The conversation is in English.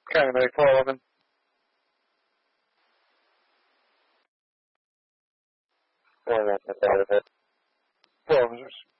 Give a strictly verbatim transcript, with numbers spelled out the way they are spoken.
Kind of make four of them. Four of them, that's out of it. Four of them.